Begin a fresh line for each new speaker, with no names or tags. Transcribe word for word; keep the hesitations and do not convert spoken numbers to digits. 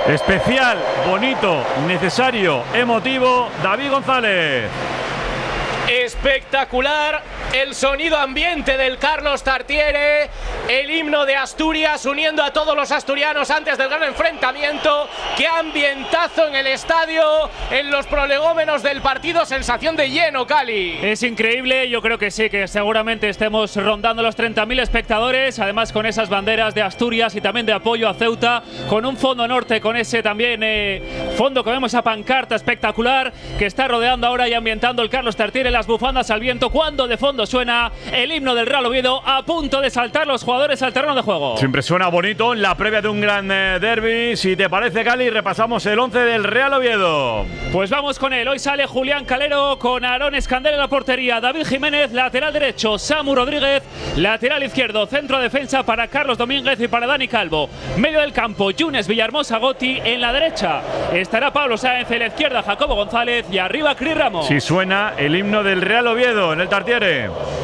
Especial, bonito, necesario, emotivo, David González.
Espectacular el sonido ambiente del Carlos Tartiere, el himno de Asturias uniendo a todos los asturianos antes del gran enfrentamiento. ¡Qué ambientazo en el estadio! En los prolegómenos del partido, sensación de lleno, Cali.
Es increíble, yo creo que sí, que seguramente estemos rondando los treinta mil espectadores, además con esas banderas de Asturias y también de apoyo a Ceuta, con un fondo norte, con ese también eh, fondo que vemos a pancarta espectacular que está rodeando ahora y ambientando el Carlos Tartiere, las bufandas al viento, cuando de fondo suena el himno del Real Oviedo, a punto de saltar los jugadores al terreno de juego.
Siempre suena bonito en la previa de un gran eh, derbi. Si te parece, Cali, repasamos el once del Real Oviedo.
Pues vamos con él. Hoy sale Julián Calero con Aarón Escandel en la portería, David Jiménez lateral derecho, Samu Rodríguez lateral izquierdo, centro defensa para Carlos Domínguez y para Dani Calvo, medio del campo Yunes Villarmosa Gotti, en la derecha estará Pablo Sáenz, en la izquierda Jacobo González y arriba Cris Ramos.
Si suena el himno del Real Oviedo en el Tartiere.